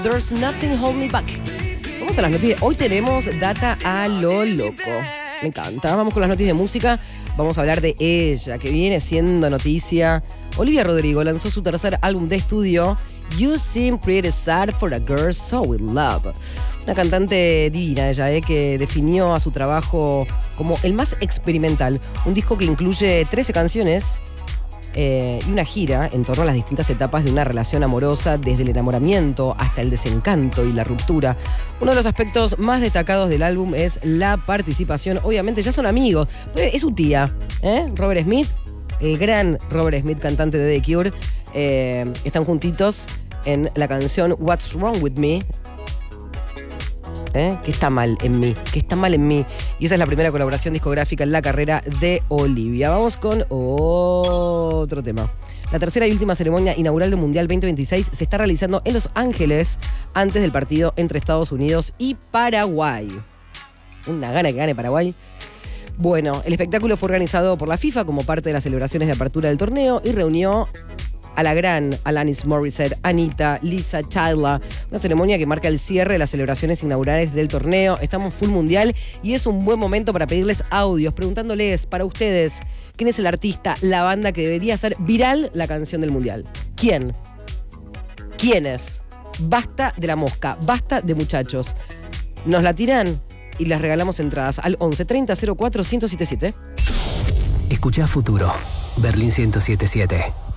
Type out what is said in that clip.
There's Nothing Hold Me Back. Vamos a las noticias. Hoy tenemos data a lo loco. Me encanta. Vamos con las noticias de música. Vamos a hablar de ella, que viene siendo noticia. Olivia Rodrigo lanzó su tercer álbum de estudio, You Seem Pretty Sad for a Girl So In Love. Una cantante divina ella, que definió a su trabajo como el más experimental. Un disco que incluye 13 canciones y una gira en torno a las distintas etapas de una relación amorosa, desde el enamoramiento hasta el desencanto y la ruptura. Uno de los aspectos más destacados del álbum es la participación. Obviamente ya son amigos, pero es su tía, Robert Smith, el gran Robert Smith, cantante de The Cure. Están juntitos en la canción What's Wrong With Me. ¿Qué está mal en mí? ¿Qué está mal en mí? Y esa es la primera colaboración discográfica en la carrera de Olivia. Vamos con otro tema. La tercera y última ceremonia inaugural del Mundial 2026 se está realizando en Los Ángeles antes del partido entre Estados Unidos y Paraguay. Una gana que gane Paraguay. Bueno, el espectáculo fue organizado por la FIFA como parte de las celebraciones de apertura del torneo y reunió a la gran Alanis Morissette, Anita, Lisa Childa. Una ceremonia que marca el cierre de las celebraciones inaugurales del torneo. Estamos full mundial y es un buen momento para pedirles audios, preguntándoles para ustedes quién es el artista, la banda que debería hacer viral la canción del mundial. ¿Quién? ¿Quiénes? Basta de la mosca, basta de muchachos. Nos la tiran y les regalamos entradas al 11 30 04 1077. Escuchá Futuro, Berlín 1077.